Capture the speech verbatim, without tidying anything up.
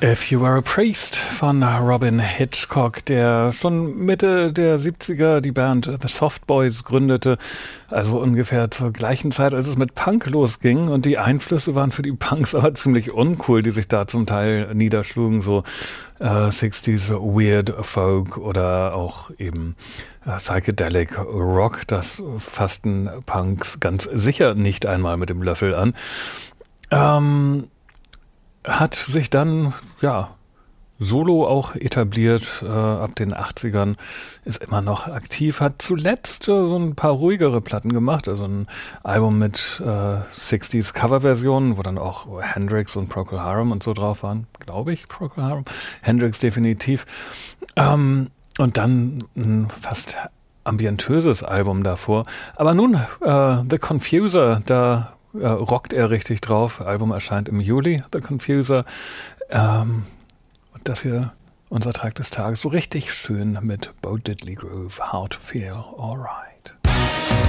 If You Were a Priest von Robyn Hitchcock, der schon Mitte der siebziger die Band The Soft Boys gründete, also ungefähr zur gleichen Zeit, als es mit Punk losging. Und die Einflüsse waren für die Punks aber ziemlich uncool, die sich da zum Teil niederschlugen, so äh, sechziger Weird Folk oder auch eben äh, Psychedelic Rock. Das fassten Punks ganz sicher nicht einmal mit dem Löffel an. Ähm... Hat sich dann, ja, solo auch etabliert, äh, ab den achtzigern, ist immer noch aktiv, hat zuletzt äh, so ein paar ruhigere Platten gemacht, also ein Album mit äh, sechziger Coverversionen, wo dann auch Hendrix und Procol Harum und so drauf waren, glaube ich, Procol Harum, Hendrix definitiv. Ähm, und dann ein fast ambientöses Album davor. Aber nun, äh, The Confuser, da Äh, rockt er richtig drauf. Album erscheint im Juli, The Confuser. Ähm, und das hier, unser Track des Tages, so richtig schön mit Bo Diddley Groove, How to Feel Alright.